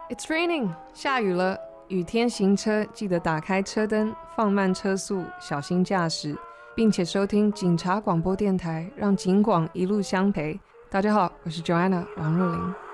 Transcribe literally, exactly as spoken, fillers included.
It's raining， 下雨了。雨天行车记得打开车灯，放慢车速，小心驾驶，并且收听警察广播电台，让警广一路相陪。大家好，我是 Joanna 王若琳。